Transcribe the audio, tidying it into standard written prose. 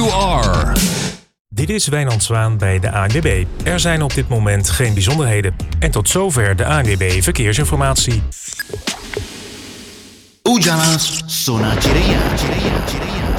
you are. Dit is Wijnand Zwaan bij de ANWB. Er zijn op dit moment geen bijzonderheden. En tot zover de ANWB Verkeersinformatie. Ujalas Sona Cireia.